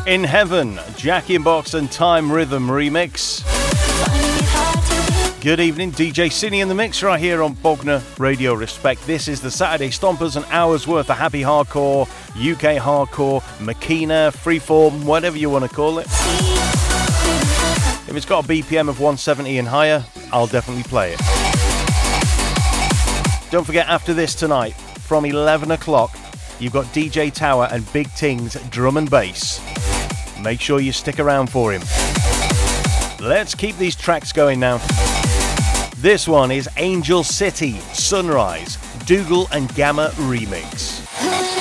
In Heaven, Jackie in Box and Time Rhythm remix. Good evening, DJ Cine in the mix right here on Bognor Radio Respect. This is the Saturday Stompers, an hour's worth of happy hardcore, UK hardcore, Makina, freeform, whatever you want to call it. If it's got a BPM of 170 and higher, I'll definitely play it. Don't forget, after this tonight, from 11 o'clock, you've got DJ Tower and Big Ting's Drum and Bass. Make sure you stick around for him. Let's keep these tracks going now. This one is Angel City Sunrise, Dougal and Gamma remix.